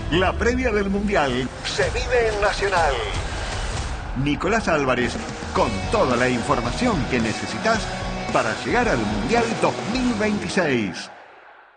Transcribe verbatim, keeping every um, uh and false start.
La previa del Mundial se vive en Nacional. Nicolás Álvarez, con toda la información que necesitas para llegar al Mundial dos mil veintiséis.